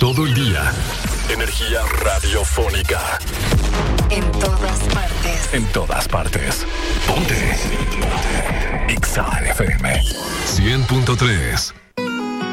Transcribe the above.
todo el día. Energía radiofónica. En todas partes. En todas partes. Ponte. Exa FM 100.3.